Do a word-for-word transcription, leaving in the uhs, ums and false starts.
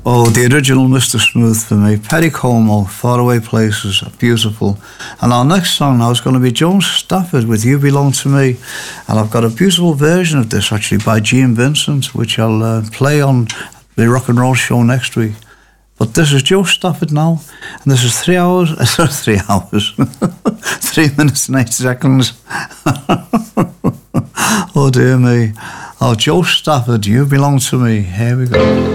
Oh, the original Mister Smooth for me. Perry Como, Faraway Places, beautiful. And our next song now is going to be Joan Stafford with You Belong to Me. And I've got a beautiful version of this actually by Gene Vincent, which I'll uh, play on the rock and roll show next week. But this is Joe Stafford now, and this is three hours, uh, sorry, three hours, three minutes and eight seconds. Oh dear me. Oh, Joe Stafford, You Belong to Me. Here we go.